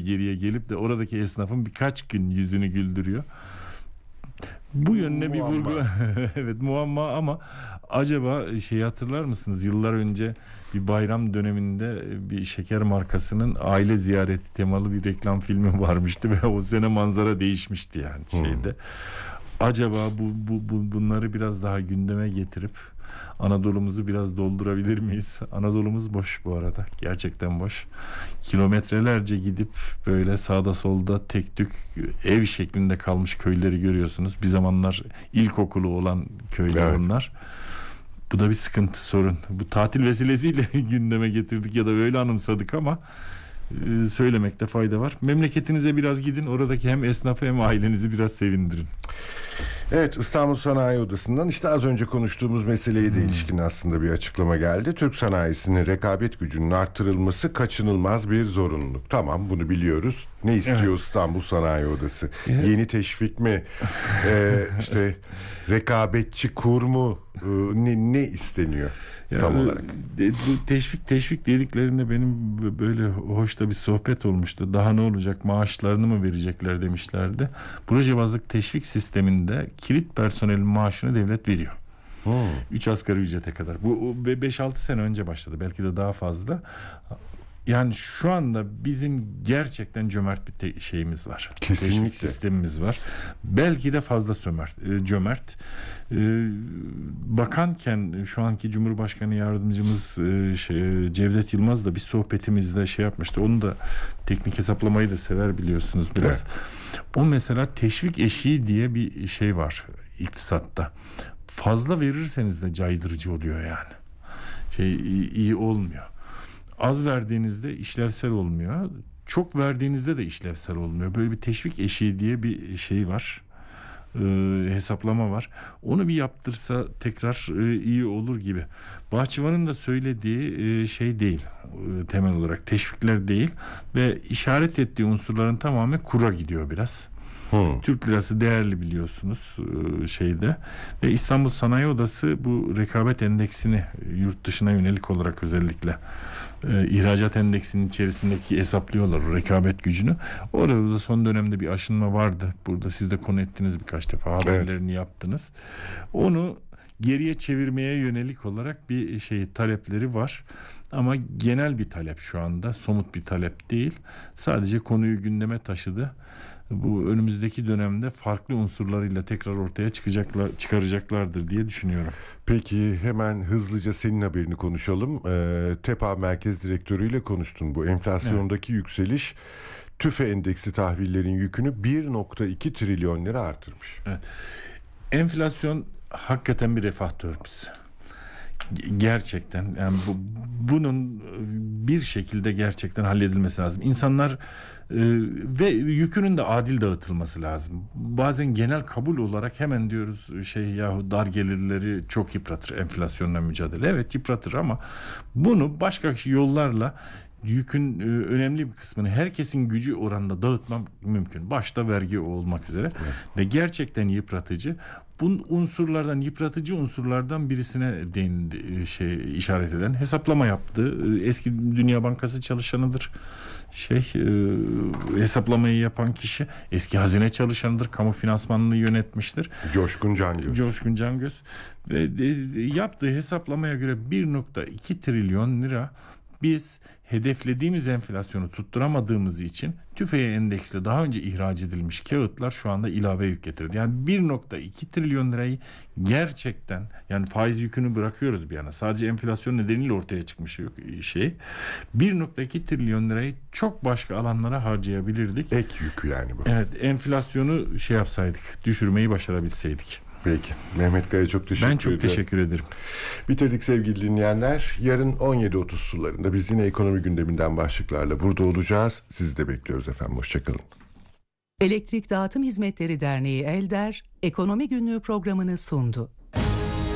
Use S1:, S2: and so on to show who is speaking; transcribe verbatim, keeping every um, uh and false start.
S1: geriye gelip de oradaki esnafın birkaç gün yüzünü güldürüyor. Bu yönüne bir vurgu. Evet, muamma. Ama acaba şey hatırlar mısınız? Yıllar önce bir bayram döneminde bir şeker markasının aile ziyareti temalı bir reklam filmi varmıştı ve o sene manzara değişmişti yani şeyde. Hmm. Acaba bu, bu, bu bunları biraz daha gündeme getirip Anadolu'muzu biraz doldurabilir miyiz? Anadolu'muz boş bu arada. Gerçekten boş. Kilometrelerce gidip böyle sağda solda tek tük ev şeklinde kalmış köyleri görüyorsunuz. Bir zamanlar ilkokulu olan köyler, evet. Bunlar. Bu da bir sıkıntı, sorun. Bu tatil vesilesiyle gündeme getirdik ya da öyle anımsadık ama e, söylemekte fayda var. Memleketinize biraz gidin. Oradaki hem esnafı hem ailenizi biraz sevindirin.
S2: Evet, İstanbul Sanayi Odası'ndan işte az önce konuştuğumuz meseleye de ilişkin aslında bir açıklama geldi. Türk sanayisinin rekabet gücünün arttırılması kaçınılmaz bir zorunluluk. Tamam, bunu biliyoruz. Ne istiyor, evet. İstanbul Sanayi Odası? Evet. Yeni teşvik mi? ee, işte rekabetçi kur mu? Ee, ne, ne isteniyor? Ya, tam olarak.
S1: Bu teşvik teşvik dediklerinde benim böyle hoş da bir sohbet olmuştu. Daha ne olacak, maaşlarını mı verecekler demişlerdi. Proje bazlı teşvik sisteminde kilit personelin maaşını devlet veriyor. üç hmm. asgari ücrete kadar. Bu beş altı sene önce başladı. Belki de daha fazla. Yani şu anda bizim gerçekten cömert bir te- şeyimiz var.
S2: Kesinlikle.
S1: Teşvik sistemimiz var. Belki de fazla cömert. cömert. Ee, bakanken şu anki Cumhurbaşkanı yardımcımız e, şey, Cevdet Yılmaz da bir sohbetimizde şey yapmıştı. Onu da teknik hesaplamayı da sever biliyorsunuz biraz. Evet. O mesela teşvik eşiği diye bir şey var iktisatta. Fazla verirseniz de caydırıcı oluyor yani. Şey iyi olmuyor. Az verdiğinizde işlevsel olmuyor. Çok verdiğinizde de işlevsel olmuyor. Böyle bir teşvik eşiği diye bir şey var. Ee, hesaplama var. Onu bir yaptırsa tekrar e, iyi olur gibi. Bahçıvan'ın da söylediği e, şey değil. E, temel olarak teşvikler değil ve işaret ettiği unsurların tamamı kura gidiyor biraz. Hmm. Türk lirası değerli biliyorsunuz şeyde ve İstanbul Sanayi Odası bu rekabet endeksini yurt dışına yönelik olarak özellikle e, ihracat endeksinin içerisindeki hesaplıyorlar o rekabet gücünü. Orada da son dönemde bir aşınma vardı. Burada siz de konu ettiniz birkaç defa, haberlerini evet. yaptınız. Onu geriye çevirmeye yönelik olarak bir şey talepleri var. Ama genel bir talep şu anda, somut bir talep değil. Sadece konuyu gündeme taşıdı. Bu önümüzdeki dönemde farklı unsurlarıyla tekrar ortaya çıkacaklar, çıkaracaklardır diye düşünüyorum.
S2: Peki hemen hızlıca senin haberini konuşalım. Ee, TEPA Merkez Direktörü ile konuştun. Bu enflasyondaki evet. yükseliş TÜFE endeksi tahvillerin yükünü bir virgül iki trilyon lira artırmış.
S1: Evet. Enflasyon hakikaten bir refah törpüsü. Gerçekten yani bu, bunun bir şekilde gerçekten halledilmesi lazım. İnsanlar e, ve yükünün de adil dağıtılması lazım. Bazen genel kabul olarak hemen diyoruz şey yahu dar gelirleri çok yıpratır enflasyonla mücadele. Evet yıpratır ama bunu başka yollarla yükün e, önemli bir kısmını herkesin gücü oranında dağıtmam mümkün. Başta vergi olmak üzere evet. ve gerçekten yıpratıcı. Bu unsurlardan, yıpratıcı unsurlardan birisine değindi, şey işaret eden hesaplama yaptı. Eski Dünya Bankası çalışanıdır. Şey e, hesaplamayı yapan kişi eski hazine çalışanıdır. Kamu finansmanını yönetmiştir.
S2: Coşkun Cangöz.
S1: Coşkun Cangöz ve de, yaptığı hesaplamaya göre bir virgül iki trilyon lira biz hedeflediğimiz enflasyonu tutturamadığımız için TÜFE'ye endeksle daha önce ihraç edilmiş kağıtlar şu anda ilave yük getirdi. Yani bir virgül iki trilyon lirayı gerçekten yani faiz yükünü bırakıyoruz bir yana. Sadece enflasyon nedeniyle ortaya çıkmış şey. bir virgül iki trilyon lirayı çok başka alanlara harcayabilirdik.
S2: Ek yükü yani bu.
S1: Evet, enflasyonu şey yapsaydık, düşürmeyi başarabilseydik.
S2: Peki. Mehmet Kaya çok teşekkür ederim.
S1: Ben çok ederim. teşekkür ederim.
S2: Bitirdik sevgili dinleyenler. Yarın on yedi otuz sularında biz yine ekonomi gündeminden başlıklarla burada olacağız. Sizi de bekliyoruz efendim. Hoşçakalın.
S3: Elektrik Dağıtım Hizmetleri Derneği ELDER, Ekonomi Günlüğü programını sundu.